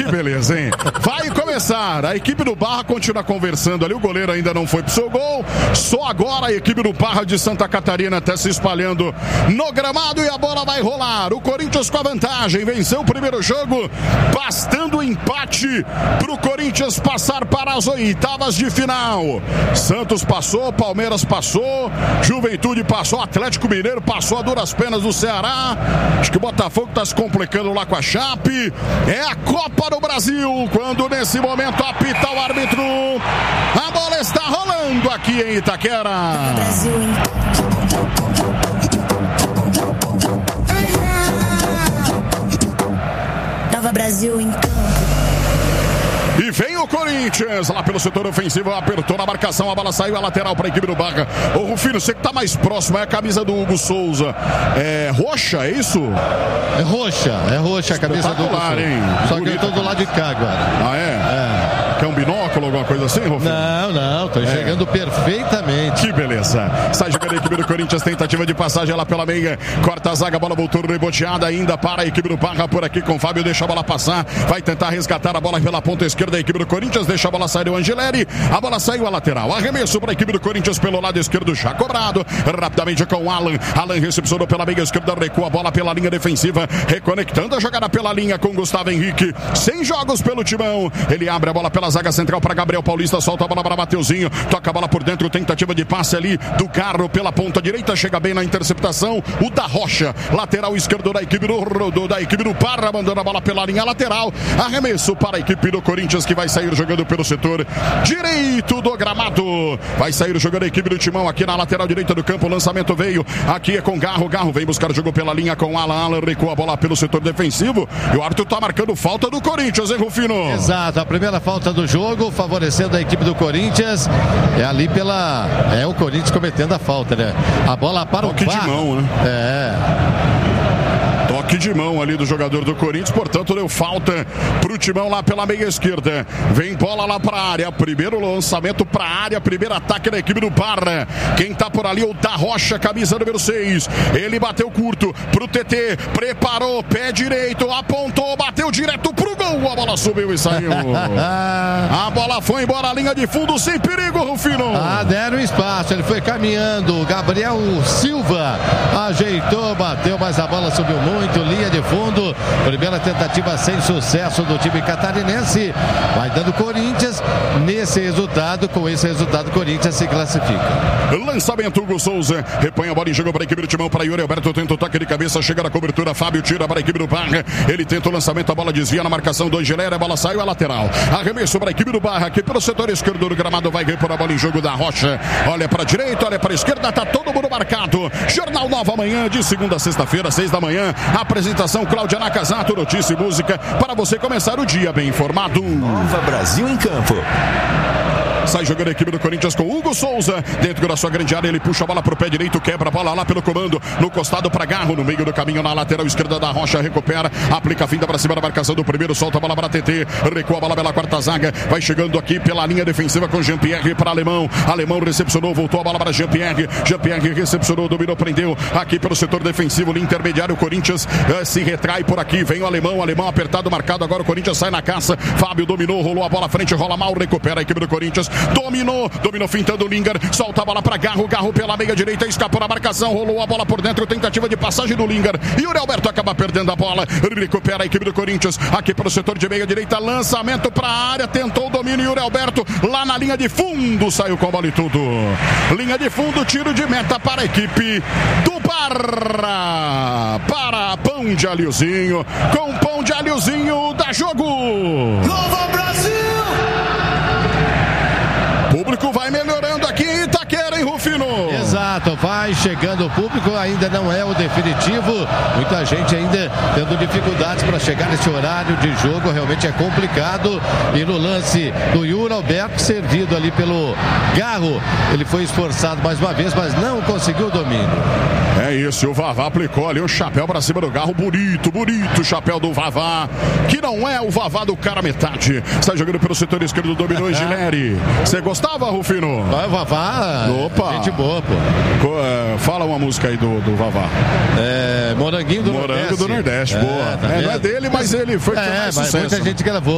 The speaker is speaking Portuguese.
beleza, hein? Vai começar. A equipe do Barra continua conversando ali. O goleiro ainda não foi pro seu gol. Só agora a equipe do Barra de Santa Catarina está se espalhando no gramado e a bola vai rolar. O Corinthians com a vantagem. Venceu o primeiro jogo, bastando o empate pro Corinthians passar para as oitavas de final. Santos passou, Palmeiras passou, Juventude passou, Atlético Mineiro passou a duras penas do Ceará. Acho que o Botafogo está se complicando lá com a Chape. É a Copa do Brasil, quando nesse momento apita o árbitro. A bola está rolando aqui em Itaquera. Nova Brasil em campo. E vem o Corinthians lá pelo setor ofensivo, apertou na marcação, a bola saiu, a lateral para a equipe do Barra. Ô Rufino, você que tá mais próximo, é a camisa do Hugo Souza. É roxa, é isso? É roxa a camisa do Hugo Souza. Hein? Só que eu tô do lado de cá agora. Ah, é? Quer um binóculo, alguma coisa assim, Rufino? Não, tô enxergando perfeitamente. Que beleza. Sai jogando a equipe do Corinthians, tentativa de passagem lá pela meia, corta a zaga, a bola voltou reboteada ainda para a equipe do Barra por aqui com o Fábio, deixa a bola passar, vai tentar resgatar a bola pela ponta esquerda da equipe do Corinthians, deixa a bola sair o Angeleri, a bola saiu a lateral, arremesso para a equipe do Corinthians pelo lado esquerdo, já cobrado, rapidamente com o Alan recepcionou pela meia esquerda, recua a bola pela linha defensiva, reconectando a jogada pela linha com Gustavo Henrique, 100 jogos pelo Timão, ele abre a bola pela zaga central para Gabriel Paulista, solta a bola para Mateuzinho, toca a bola por dentro, tentativa de passe ali do Carro pela ponta direita, chega bem na interceptação, o da Rocha, lateral esquerdo da equipe do Parra, mandando a bola pela linha lateral, arremesso para a equipe do Corinthians que vai sair jogando pelo setor direito do gramado, vai sair jogando a equipe do Timão aqui na lateral direita do campo, o lançamento veio, aqui é com Garro vem buscar o jogo pela linha com Alan recua a bola pelo setor defensivo e o árbitro tá marcando falta do Corinthians, hein, Rufino? Exato, a primeira falta do jogo, favorecendo a equipe do Corinthians, é ali é o Corinthians cometendo a falta, né? A bola para o Barra. De mão, né? Toque de mão ali do jogador do Corinthians, portanto deu falta pro Timão lá pela meia esquerda, vem bola lá pra área, primeiro lançamento pra área, primeiro ataque da equipe do Parra, quem tá por ali é o da Rocha, camisa número 6, ele bateu curto pro TT, preparou, pé direito, apontou, bateu direto pro gol, a bola subiu e saiu. A bola foi embora, a linha de fundo sem perigo, Rufino. Deram espaço, ele foi caminhando, Gabriel Silva ajeitou, bateu, mas a bola subiu muito, linha de fundo, primeira tentativa sem sucesso do time catarinense, vai dando Corinthians nesse resultado, com esse resultado Corinthians se classifica. Lançamento Hugo Souza, repõe a bola em jogo para a equipe do Timão, para Yuri Alberto, tenta o toque de cabeça, chega na cobertura, Fábio tira para a equipe do Barra, ele tenta o lançamento, a bola desvia na marcação do Angeleri, a bola saiu a lateral, arremesso para a equipe do Barra, aqui pelo setor esquerdo do gramado, vai repor a bola em jogo da Rocha, olha para a direita, olha para a esquerda, tá todo mundo marcado, Jornal Nova Manhã, de segunda a sexta-feira, 6 da manhã, apresentação Cláudia Nakazato, notícia e música para você começar o dia bem informado. Nova Brasil em campo. Sai jogando a equipe do Corinthians com Hugo Souza, dentro da sua grande área, ele puxa a bola pro pé direito, quebra a bola lá pelo comando, no costado para Garro, no meio do caminho, na lateral esquerda da Rocha, recupera, aplica a finta para cima da marcação do primeiro, solta a bola para TT, recua a bola pela quarta zaga, vai chegando aqui pela linha defensiva com Jean-Pierre para Alemão recepcionou, voltou a bola para Jean-Pierre recepcionou, dominou, prendeu, aqui pelo setor defensivo, no intermediário, o Corinthians se retrai por aqui, vem o Alemão apertado, marcado, agora o Corinthians sai na caça, Fábio dominou, rolou a bola à frente, rola mal, recupera a equipe do Corinthians, dominou fintando o Linger, solta a bola para Garro pela meia direita, escapou na marcação, rolou a bola por dentro, tentativa de passagem do Linger, e o Alberto acaba perdendo a bola, recupera a equipe do Corinthians, aqui pelo setor de meia direita, lançamento para a área, tentou o domínio, Yuri Alberto, lá na linha de fundo, saiu com a bola e tudo, linha de fundo, tiro de meta para a equipe do Barra, para Pão de Alhozinho, com Pão de Alhozinho, dá jogo! Nova Brasil! Público vai melhorando aqui em Itaquera, hein, Rufino? Exato, vai chegando o público, ainda não é o definitivo, muita gente ainda tendo dificuldades para chegar nesse horário de jogo, realmente é complicado, e no lance do Yuri Alberto, servido ali pelo Garro, ele foi esforçado mais uma vez, mas não conseguiu o domínio. É isso, o Vavá aplicou ali o chapéu para cima do Garro, bonito o chapéu do Vavá, que não é o Vavá do cara metade, está jogando pelo setor esquerdo, dominou Gileri. Você gostava, Rufino? Vai, Vavá, opa, gente boa, pô. Fala uma música aí do Vavá. Moranguinho do Nordeste. Morango do Nordeste, boa. Tá não é dele, mas ele foi que mais mas sucesso. muita gente gravou.